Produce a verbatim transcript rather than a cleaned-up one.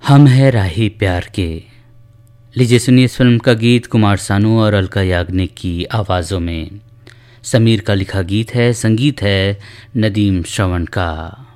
हम है राही प्यार के। लीजिए सुनिए इस फिल्म का गीत कुमार सानू और अलका याग्निक की आवाज़ों में। समीर का लिखा गीत है, संगीत है नदीम श्रवण का।